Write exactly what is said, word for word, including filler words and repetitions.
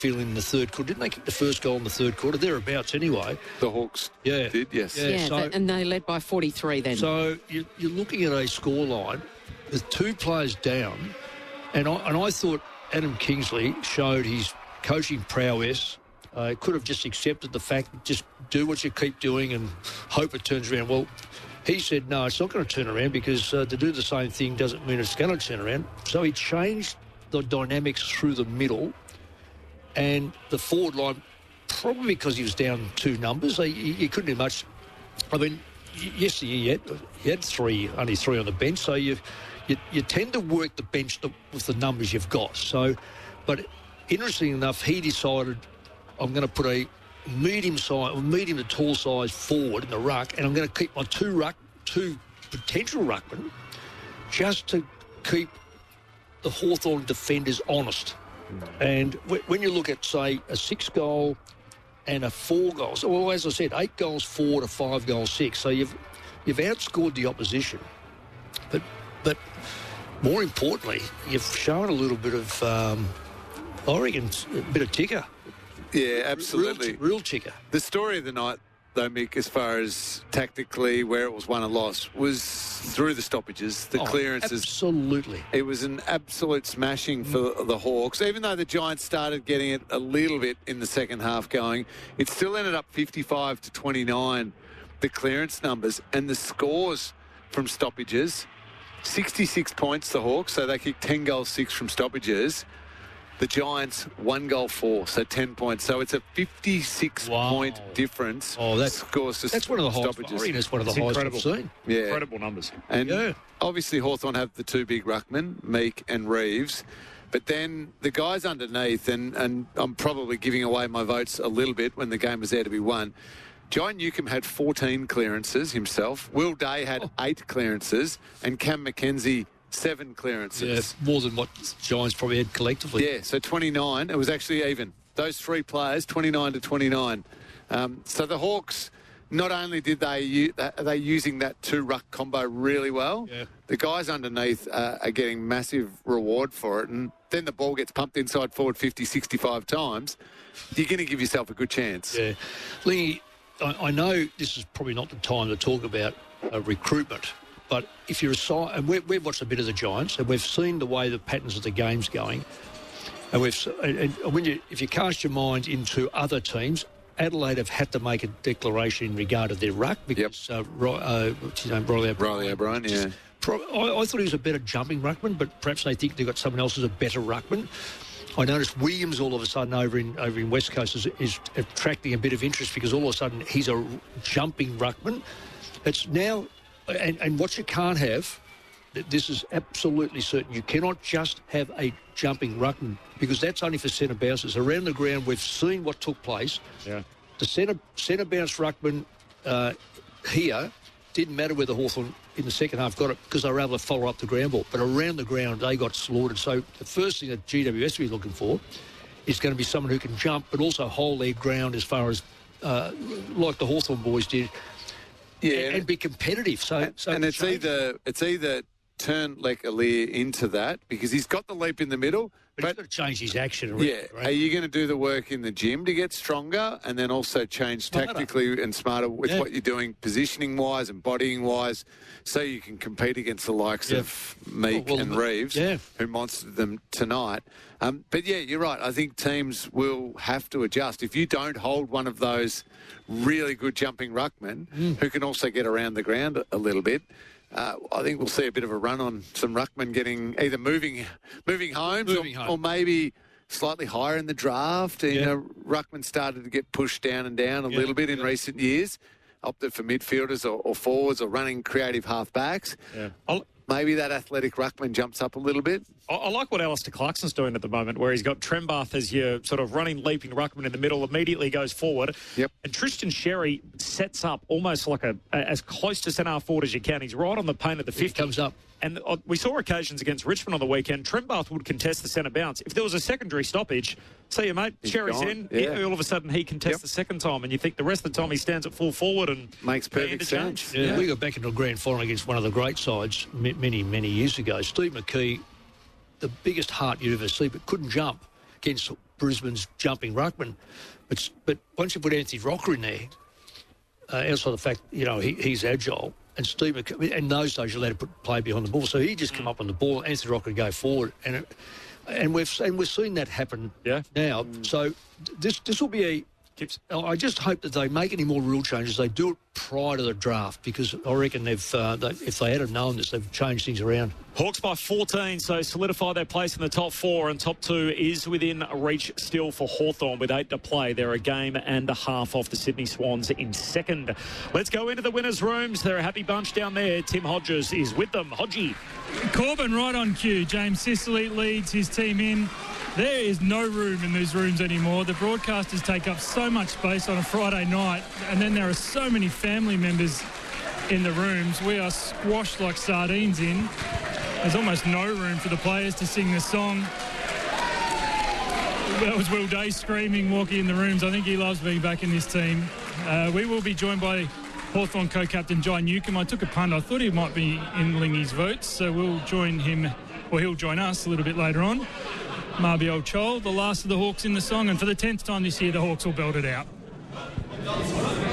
feeling in the third quarter. Didn't they kick the first goal in the third quarter? Thereabouts anyway. The Hawks yeah. did, yes. Yeah, Yeah, so, that, and they led by forty-three then. So you, you're looking at a scoreline with two players down, and I, and I thought Adam Kingsley showed his coaching prowess. Uh, could have just accepted the fact that just do what you keep doing and hope it turns around. Well, he said, no, it's not going to turn around because uh, to do the same thing doesn't mean it's going to turn around. So he changed the dynamics through the middle and the forward line, probably because he was down two numbers. He, he couldn't do much. I mean, yesterday you had, you had three, only three on the bench, so you you, you tend to work the bench the, with the numbers you've got. So, but interesting enough, he decided, I'm going to put a medium size, medium to tall size forward in the ruck, and I'm going to keep my two ruck, two potential ruckmen, just to keep the Hawthorn defenders honest. Mm. And w- when you look at, say, a six goal and a four goals, well, as I said, eight goals four to five goals six, so you've you've outscored the opposition, but but more importantly, you've shown a little bit of, um, I reckon, a bit of ticker. Yeah, absolutely. Real, real ticker. The story of the night, though, Mick, as far as tactically where it was won and lost, was through the stoppages, the oh, clearances. Absolutely. It was an absolute smashing for mm. the Hawks. Even though the Giants started getting it a little bit in the second half going, it still ended up fifty-five to twenty-nine, the clearance numbers. And the scores from stoppages, sixty-six points, the Hawks, so they kicked ten goals, six from stoppages. The Giants, one goal, four, so ten points. So it's a fifty-six wow. point difference. Oh, that's scores to that's one of the highest. stoppages. I reckon that's one of the it's highest incredible. I've seen. Yeah, incredible numbers. And yeah. obviously Hawthorn have the two big ruckmen, Meek and Reeves, but then the guys underneath, and and I'm probably giving away my votes a little bit when the game was there to be won. John Newcomb had fourteen clearances himself. Will Day had oh. eight clearances, and Cam McKenzie. Seven clearances. Yeah, more than what Giants probably had collectively. Yeah, so twenty-nine. It was actually even. Those three players, twenty-nine to twenty-nine. Um, so the Hawks, not only did they are they using that two ruck combo really well, yeah. the guys underneath uh, are getting massive reward for it. And then the ball gets pumped inside forward fifty, sixty-five times. You're going to give yourself a good chance. Yeah. Lee, I, I know this is probably not the time to talk about uh, recruitment. But if you're a side, and we've, we've watched a bit of the Giants, and we've seen the way the patterns of the game's going, and we've and when you if you cast your mind into other teams, Adelaide have had to make a declaration in regard to their ruck because yep. uh, uh, what's his name, Riley O'Brien. Riley O'Brien, yeah. Pro, I, I thought he was a better jumping ruckman, but perhaps they think they've got someone else who's a better ruckman. I noticed Williams all of a sudden over in over in West Coast is, is attracting a bit of interest because all of a sudden he's a jumping ruckman. It's now. And, and what you can't have, this is absolutely certain, you cannot just have a jumping ruckman because that's only for centre bounces. Around the ground, we've seen what took place. Yeah. The centre centre bounce ruckman uh, here didn't matter whether Hawthorn in the second half got it because they were able to follow up the ground ball. But around the ground, they got slaughtered. So the first thing that G W S will be looking for is going to be someone who can jump but also hold their ground as far as, uh, like the Hawthorn boys did, Yeah, and, and be competitive. So, and, so and it's change. either it's either turn Leclerc into that because he's got the leap in the middle, but, but he's got to change his action. Around, yeah, right? are you going to do the work in the gym to get stronger, and then also change tactically and smarter with yeah. what you're doing, positioning wise and bodying wise, so you can compete against the likes yeah. of Meek well, well, and Reeves, yeah. who monstered them tonight. Um, but yeah, you're right. I think teams will have to adjust if you don't hold one of those really good jumping ruckmen mm. who can also get around the ground a, a little bit. Uh, I think we'll see a bit of a run on some ruckmen getting either moving, moving homes, moving or, home. or maybe slightly higher in the draft. You yeah. know, ruckmen started to get pushed down and down a yeah. little bit in yeah. recent years, opted for midfielders or, or forwards or running creative half backs. Yeah. Maybe that athletic ruckman jumps up a little bit. I, I like what Alistair Clarkson's doing at the moment, where he's got Trembath as your sort of running, leaping ruckman in the middle, immediately goes forward. Yep. And Tristan Sherry sets up almost like a, a as close to centre half forward as you can. He's right on the paint of the fifty. He comes up. And uh, we saw occasions against Richmond on the weekend. Trembath would contest the centre bounce. If there was a secondary stoppage, see you, mate, He's Sherry's gone. in. Yeah. He, all of a sudden, he contests Yep. the second time, and you think the rest of the time he stands at full forward and Makes perfect sense. Yeah, Yeah. we got back into a grand final against one of the great sides m- many, many years ago. Steve McKee, the biggest heart you'd ever see, but couldn't jump against Brisbane's jumping ruckman. But, but once you put Anthony Rocker in there, uh, outside the fact, you know, he, he's agile, and Steve McC- in those days you're allowed to put, play behind the ball. So he just come up on the ball, Anthony Rocker would go forward. And it, and we've and we've seen that happen yeah. now. So this this will be a... I just hope that they make any more rule changes. They do it prior to the draft, because I reckon they've, uh, they, if they had have known this, they've changed things around. Hawks by fourteen, so solidify their place in the top four, and top two is within reach still for Hawthorn with eight to play. They're a game and a half off the Sydney Swans in second. Let's go into the winners' rooms. They're a happy bunch down there. Tim Hodges is with them. Hodgie. Corbin right on cue. James Sicily leads his team in. There is no room in these rooms anymore. The broadcasters take up so much space on a Friday night, and then there are so many family members in the rooms. We are squashed like sardines in. There's almost no room for the players to sing the song. That was Will Day screaming, walking in the rooms. I think he loves being back in this team. Uh, we will be joined by Hawthorn co-captain Jai Newcombe. I took a punt. I thought he might be in Lingy's votes, so we'll join him, or he'll join us a little bit later on. Marby Old Chol, the last of the Hawks in the song, and for the tenth time this year, the Hawks will belt it out.